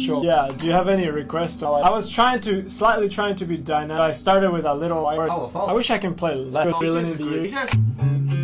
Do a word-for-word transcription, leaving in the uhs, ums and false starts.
show. Yeah, do you have any requests? I was trying to, slightly trying to be dynamic. I started with a little. I wish I can play less.